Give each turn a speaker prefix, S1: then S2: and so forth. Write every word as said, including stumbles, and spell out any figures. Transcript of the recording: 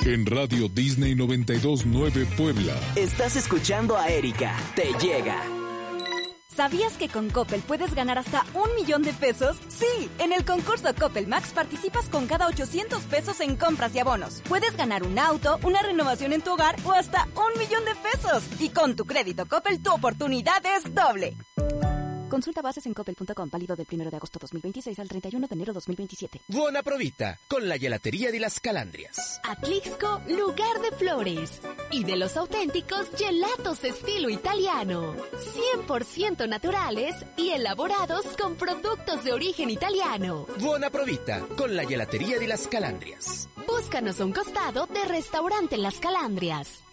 S1: En Radio Disney noventa y dos punto nueve Puebla.
S2: Estás escuchando a Erika. Te llega.
S3: ¿Sabías que con Coppel puedes ganar hasta un millón de pesos? Sí, en el concurso Coppel Max participas con cada ochocientos pesos en compras y abonos. Puedes ganar un auto, una renovación en tu hogar o hasta un millón de pesos. Y con tu crédito Coppel, tu oportunidad es doble. Consulta bases en coppel punto com, válido del primero de agosto dos mil veintiséis al treinta y uno de enero dos mil veintisiete.
S4: Buona provita, con la gelatería de las Calandrias.
S5: Atlixco, lugar de flores. Y de los auténticos gelatos estilo italiano. cien por ciento naturales y elaborados con productos de origen italiano.
S4: Buona provita, con la gelatería de las Calandrias.
S5: Búscanos a un costado de Restaurante Las Calandrias.